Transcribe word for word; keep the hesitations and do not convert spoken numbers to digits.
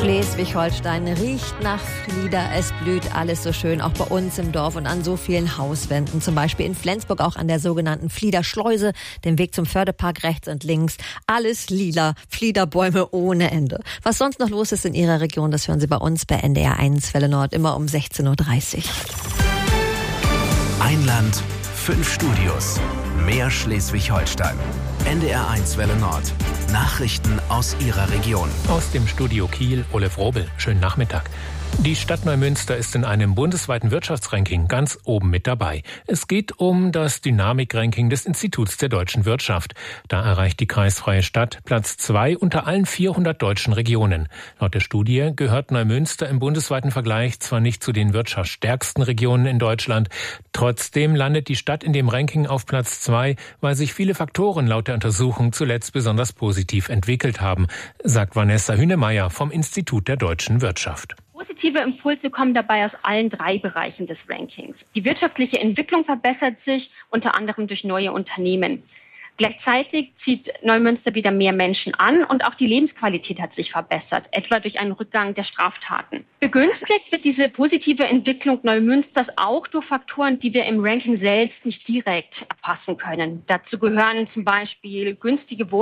Schleswig-Holstein riecht nach Flieder, es blüht alles so schön, auch bei uns im Dorf und an so vielen Hauswänden. Zum Beispiel in Flensburg auch an der sogenannten Fliederschleuse, dem Weg zum Förderpark rechts und links. Alles lila, Fliederbäume ohne Ende. Was sonst noch los ist in Ihrer Region, das hören Sie bei uns bei N D R eins Welle Nord, immer um sechzehn Uhr dreißig. Ein Land, fünf Studios, mehr Schleswig-Holstein. N D R eins Welle Nord. Nachrichten aus Ihrer Region. Aus dem Studio Kiel, Olaf Robel. Schönen Nachmittag. Die Stadt Neumünster ist in einem bundesweiten Wirtschaftsranking ganz oben mit dabei. Es geht um das Dynamik-Ranking des Instituts der deutschen Wirtschaft. Da erreicht die kreisfreie Stadt Platz zwei unter allen vierhundert deutschen Regionen. Laut der Studie gehört Neumünster im bundesweiten Vergleich zwar nicht zu den wirtschaftsstärksten Regionen in Deutschland, trotzdem landet die Stadt in dem Ranking auf Platz zwei, weil sich viele Faktoren laut der Untersuchung zuletzt besonders positiv entwickelt haben, sagt Vanessa Hünemeyer vom Institut der deutschen Wirtschaft. Positive Impulse kommen dabei aus allen drei Bereichen des Rankings. Die wirtschaftliche Entwicklung verbessert sich, unter anderem durch neue Unternehmen. Gleichzeitig zieht Neumünster wieder mehr Menschen an und auch die Lebensqualität hat sich verbessert, etwa durch einen Rückgang der Straftaten. Begünstigt wird diese positive Entwicklung Neumünsters auch durch Faktoren, die wir im Ranking selbst nicht direkt erfassen können. Dazu gehören zum Beispiel günstige Wohnungen,